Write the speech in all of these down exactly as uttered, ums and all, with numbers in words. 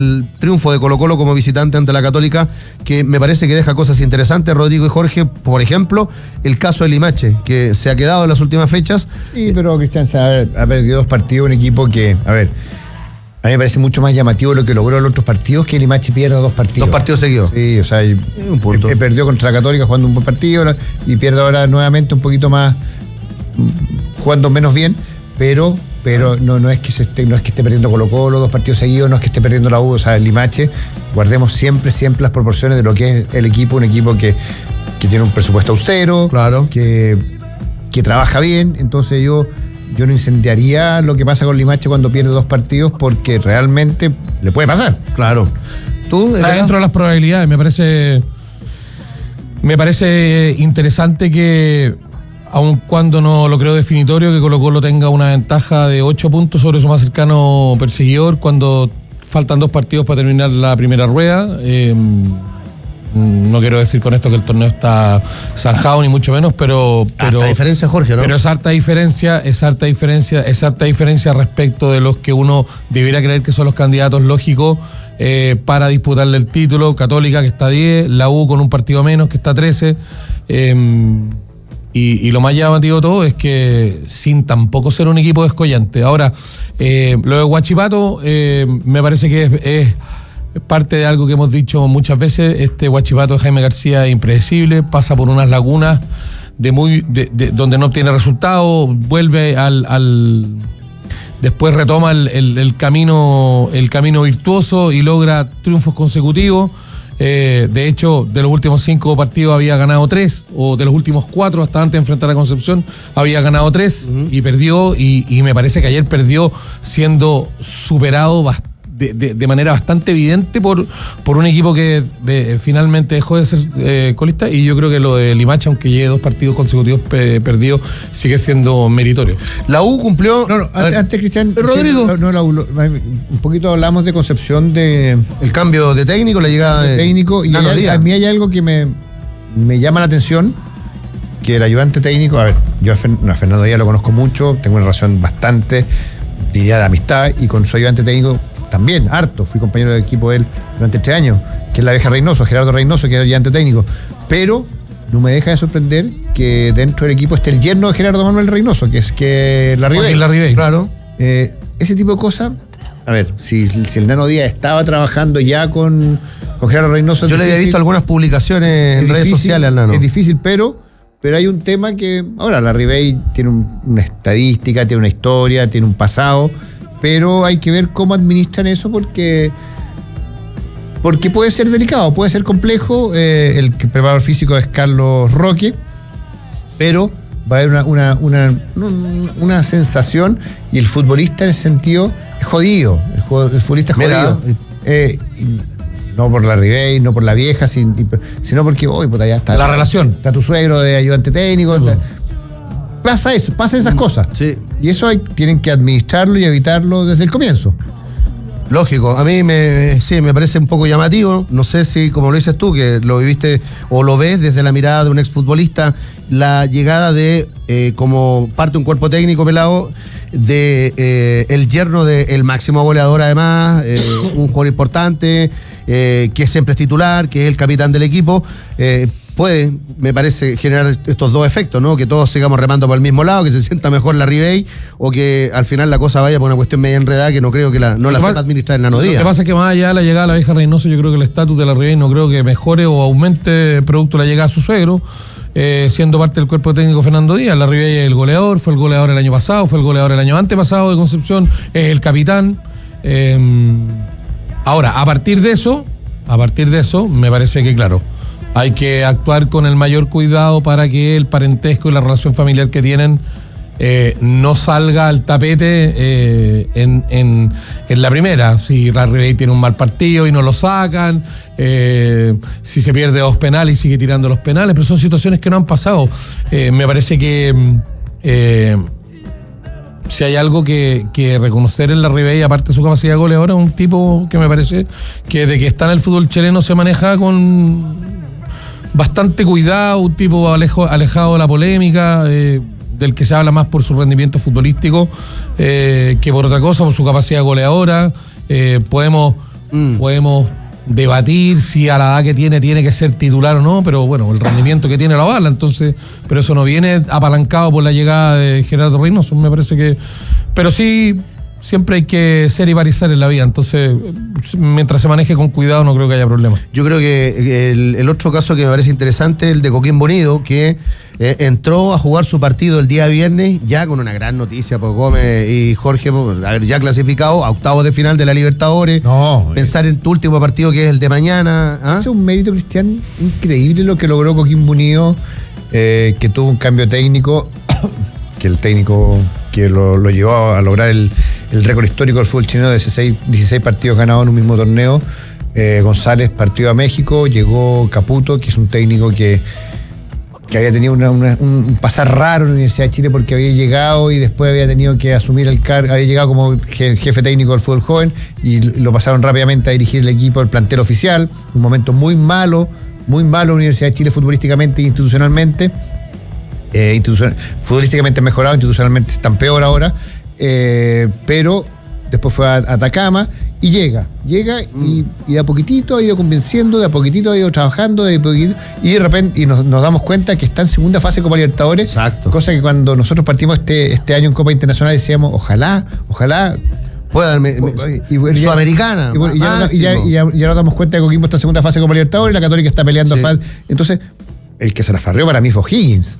el triunfo de Colo-Colo como visitante ante la Católica, que me parece que deja cosas interesantes, Rodrigo y Jorge. Por ejemplo, el caso de Limache, que se ha quedado en las últimas fechas. Sí, pero Cristian se ha, ha perdido dos partidos, un equipo que, a ver, a mí me parece mucho más llamativo lo que logró en los otros partidos, que Limache pierda dos partidos. Dos partidos seguidos. Sí, o sea, un punto. Eh, perdió contra la Católica jugando un buen partido y pierde ahora nuevamente un poquito más, jugando menos bien, pero pero no, no es que se esté, no es que esté perdiendo Colo-Colo dos partidos seguidos, no es que esté perdiendo la U, o sea, el Limache. Guardemos siempre, siempre las proporciones de lo que es el equipo, un equipo que, que tiene un presupuesto austero, claro, que, que trabaja bien. Entonces yo, yo no incendiaría lo que pasa con Limache cuando pierde dos partidos, porque realmente le puede pasar. Claro. ¿Tú? Está dentro de las probabilidades. Me parece, me parece interesante que, aun cuando no lo creo definitorio, que Colo-Colo tenga una ventaja de ocho puntos sobre su más cercano perseguidor cuando faltan dos partidos para terminar la primera rueda. Eh, no quiero decir con esto que el torneo está zanjado, ni mucho menos, pero... pero harta diferencia, Jorge, ¿no? Pero es harta diferencia, es harta diferencia, es harta diferencia respecto de los que uno debiera creer que son los candidatos lógicos eh, para disputarle el título. Católica, que está a diez, la U con un partido menos, que está a trece. Eh, Y, y lo más llamativo de todo es que sin tampoco ser un equipo descollante. Ahora, eh, lo de Huachipato eh, me parece que es, es parte de algo que hemos dicho muchas veces. Este Huachipato de Jaime García es impredecible, pasa por unas lagunas de muy de, de, donde no obtiene resultados, vuelve al, al después retoma el, el, el camino el camino virtuoso y logra triunfos consecutivos. Eh, de hecho, de los últimos cinco partidos había ganado tres, o de los últimos cuatro hasta antes de enfrentar a Concepción había ganado tres, uh-huh, y perdió, y, y me parece que ayer perdió siendo superado bastante. De, de, de manera bastante evidente por, por un equipo que de, finalmente dejó de ser eh, colista, y yo creo que lo de Limache, aunque lleve dos partidos consecutivos pe, perdidos, sigue siendo meritorio. La U cumplió... No, no, antes, antes Cristian... Rodrigo. No, no, la U, lo, un poquito hablamos de Concepción, de... El cambio de técnico, la llegada de... técnico, y hay, a mí hay algo que me, me llama la atención, que el ayudante técnico, a ver, yo a, Fer, a Fernando Díaz lo conozco mucho, tengo una relación bastante diría de amistad, y con su ayudante técnico también, harto, fui compañero de equipo de él durante tres años, que es la vieja Reynoso, Gerardo Reynoso, que es el ayudante técnico, pero no me deja de sorprender que dentro del equipo esté el yerno de Gerardo Manuel Reynoso, que es que Larribey. Larribey, claro. Eh, ese tipo de cosas, a ver, si, si el Nano Díaz estaba trabajando ya con, con Gerardo Reynoso... Yo le había visto algunas publicaciones en redes sociales al Nano. Es difícil, pero... Pero hay un tema que, ahora, Larribey tiene un, una estadística, tiene una historia, tiene un pasado, pero hay que ver cómo administran eso, porque porque puede ser delicado, puede ser complejo. Eh, el preparador físico es Carlos Roque, pero va a haber una, una, una, una sensación, y el futbolista en ese sentido es jodido, el, juego, el futbolista es jodido. Eh, no por Larribey, no por la vieja, sin, sino porque hoy, puta, ya está. La relación. Está tu suegro de ayudante técnico. Sí, está, pasa eso, pasan esas cosas. Sí. Y eso hay, tienen que administrarlo y evitarlo desde el comienzo. Lógico, a mí me, sí, me parece un poco llamativo. No sé si, como lo dices tú, que lo viviste o lo ves desde la mirada de un exfutbolista, la llegada de, eh, como parte de un cuerpo técnico, pelado, de eh, el yerno del máximo goleador, además, eh, un jugador importante, eh, que siempre es titular, que es el capitán del equipo. Eh, puede, me parece, generar estos dos efectos, ¿no? Que todos sigamos remando por el mismo lado, que se sienta mejor Larribey, o que al final la cosa vaya por una cuestión media enredada, que no creo que la, no la sepa administrar el Nano Díaz. Lo que pasa es que más allá de la llegada de la vieja Reynoso, yo creo que el estatus de Larribey no creo que mejore o aumente producto de la llegada a su suegro, eh, siendo parte del cuerpo técnico Fernando Díaz. Larribey es el goleador, fue el goleador el año pasado, fue el goleador el año antepasado de Concepción, es el capitán. Eh, ahora, a partir de eso, a partir de eso, me parece que, claro, hay que actuar con el mayor cuidado para que el parentesco y la relación familiar que tienen eh, no salga al tapete eh, en, en, en la primera. Si Larribey tiene un mal partido y no lo sacan, eh, si se pierde dos penales y sigue tirando los penales, pero son situaciones que no han pasado. Eh, me parece que eh, si hay algo que, que reconocer en Larribey, aparte de su capacidad de goleador, es un tipo que me parece que de que está en el fútbol chileno se maneja con bastante cuidado, un tipo alejo, alejado de la polémica, eh, del que se habla más por su rendimiento futbolístico eh, que por otra cosa, por su capacidad goleadora. Eh, podemos Mm. Podemos debatir si a la edad que tiene tiene que ser titular o no, pero bueno, el rendimiento que tiene la bala, entonces, pero eso no viene apalancado por la llegada de Gerardo Reynoso, me parece que, pero sí, siempre hay que ser y parizar en la vida, entonces, mientras se maneje con cuidado no creo que haya problema. Yo creo que el, el otro caso que me parece interesante es el de Coquimbo Unido, que eh, entró a jugar su partido el día viernes, ya con una gran noticia por Gómez y Jorge, por haber ya clasificado a octavos de final de la Libertadores. No, pensar en tu último partido, que es el de mañana. ¿Ah? Es un mérito, Cristian, increíble lo que logró Coquimbo Unido, eh, que tuvo un cambio técnico, que el técnico que lo, lo llevó a lograr el, el récord histórico del fútbol chileno de dieciséis, dieciséis partidos ganados en un mismo torneo. Eh, González partió a México, llegó Caputo, que es un técnico que, que había tenido una, una, un pasar raro en la Universidad de Chile porque había llegado y después había tenido que asumir el cargo, había llegado como jefe técnico del fútbol joven y lo pasaron rápidamente a dirigir el equipo del plantel oficial. Un momento muy malo, muy malo en la Universidad de Chile futbolísticamente e institucionalmente. Eh, institucional, futbolísticamente mejorado, institucionalmente están peor ahora, eh, pero después fue a, a Atacama y llega, llega y, y de a poquitito ha ido convenciendo, de a poquitito ha ido trabajando, de poquitito, y de repente y nos, nos damos cuenta que está en segunda fase de Copa Libertadores. Exacto. Cosa que cuando nosotros partimos este, este año en Copa Internacional decíamos, ojalá, ojalá pueda darme Sudamericana. Y, y, y, ahora, y, ya, y, ya, y ahora nos damos cuenta que Coquimbo está en segunda fase de Copa Libertadores y la Católica está peleando. Sí. Fal, entonces, el que se la farreó para mí fue Higgins.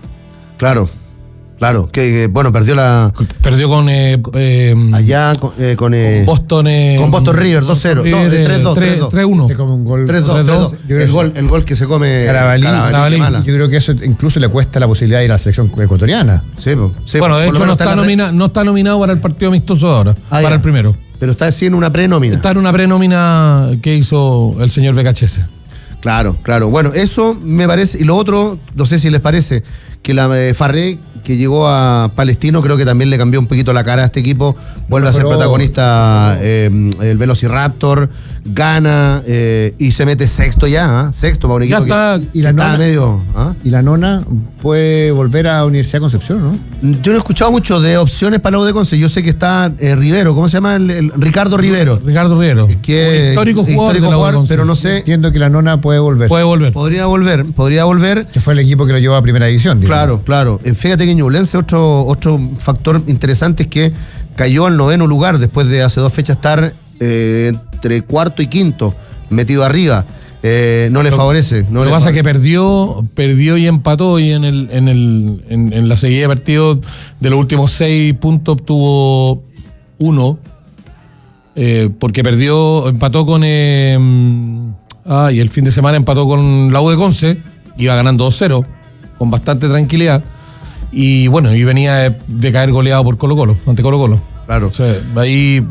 Claro, claro, que, que bueno, perdió la... Perdió con... Eh, eh, allá con, eh, con, eh, con Boston... Eh, con Boston River, dos cero. No, tres dos. tres uno. Se come un gol. tres dos. El gol, el gol que se come... Carabalí. Carabalí. Carabalí. Yo creo que eso incluso le cuesta la posibilidad de ir a la selección ecuatoriana. Sí, sí. Bueno, de hecho no está, nomina, no está nominado para el partido amistoso ahora, ah, para ya. el primero. Pero está así en una prenómina. Está en una prenómina que hizo el señor Becachese. Claro, claro. Bueno, eso me parece. Y lo otro, no sé si les parece, que la eh, Farré, que llegó a Palestino, creo que también le cambió un poquito la cara a este equipo. Vuelve a ser protagonista eh, el Velociraptor, gana eh, y se mete sexto ya, ¿eh? Sexto para un equipo está, que, y la que nona, está medio. ¿eh? Y la nona puede volver a Universidad de Concepción, ¿no? Yo no he escuchado mucho de opciones para la U de Conce. Yo sé que está eh, Rivero, ¿cómo se llama? El, el Ricardo Rivero. Ricardo Rivero. Que histórico jugador, histórico de la jugador, U de Conce. Pero no sé. Entiendo que la nona puede volver. Puede volver. Podría volver, podría volver. Que fue el equipo que lo llevó a primera división. Digamos. Claro, claro. Fíjate que Ñublense, otro, otro factor interesante es que cayó al noveno lugar después de hace dos fechas estar eh, entre cuarto y quinto, metido arriba. Eh, no le lo, favorece. No lo que pasa es que perdió, perdió y empató y en el, en el, en, en la seguida de partidos de los últimos seis puntos obtuvo uno, eh, porque perdió, empató con eh, ah, y el fin de semana empató con la U de Conce, iba ganando dos cero, con bastante tranquilidad. Y bueno, y venía de, de caer goleado por Colo Colo, ante Colo Colo. Claro. O sea, ahí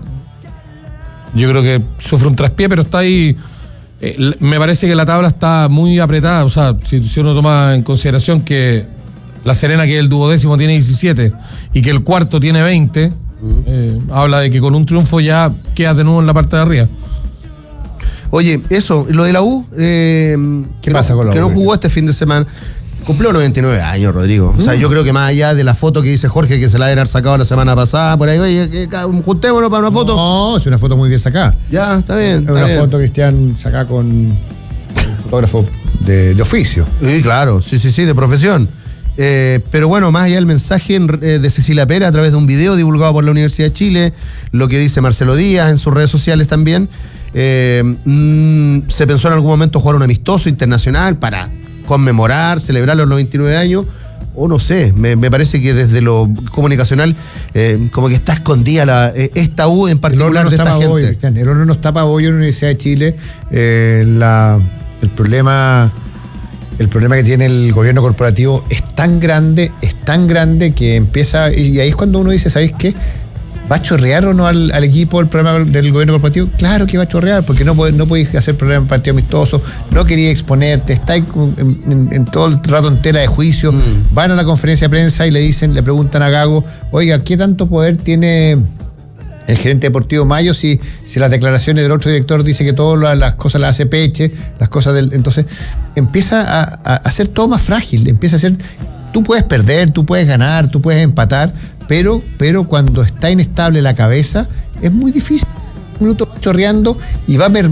yo creo que sufre un traspié, pero está ahí. Eh, me parece que la tabla está muy apretada. O sea, si, si uno toma en consideración que La Serena, que es el duodécimo, tiene diecisiete y que el cuarto tiene veinte, uh-huh. eh, habla de que con un triunfo ya quedas de nuevo en la parte de arriba. Oye, eso, lo de la U, eh, ¿qué que pasa no, con la que U? no jugó este fin de semana. Cumplió noventa y nueve años, Rodrigo. O sea, yo creo que más allá de la foto que dice Jorge, que se la deben haber sacado la semana pasada, por ahí, oye, juntémonos para una foto. No, es una foto muy bien sacada. Ya, está bien. Es está una bien. foto, Cristian, sacada con un fotógrafo de, de oficio. Sí, claro, sí, sí, sí, de profesión. Eh, pero bueno, más allá del mensaje eh, de Cecilia Pera a través de un video divulgado por la Universidad de Chile, lo que dice Marcelo Díaz en sus redes sociales también, eh, mmm, se pensó en algún momento jugar un amistoso internacional para conmemorar, celebrar los noventa y nueve años, o no sé, me, me parece que desde lo comunicacional eh, como que está escondida la, eh, esta U en particular de esta gente. Bollo, el horno no está para bollo en la Universidad de Chile. Eh, la, el problema el problema que tiene el gobierno corporativo es tan grande, es tan grande que empieza, y ahí es cuando uno dice, ¿sabes qué? ¿Va a chorrear o no al, al equipo el problema del gobierno corporativo? Claro que va a chorrear, porque no podéis no podés hacer problema en partido amistoso, no quería exponerte, está en, en, en todo el rato entera de juicio, mm. van a la conferencia de prensa y le dicen, le preguntan a Gago, oiga, ¿qué tanto poder tiene el gerente deportivo Mayo si, si las declaraciones del otro director dice que todas las cosas las hace Peche, las cosas del... Entonces empieza a, a, a ser todo más frágil, empieza a ser... Tú puedes perder, tú puedes ganar, tú puedes empatar, pero, pero cuando está inestable la cabeza, es muy difícil. minutos chorreando y va a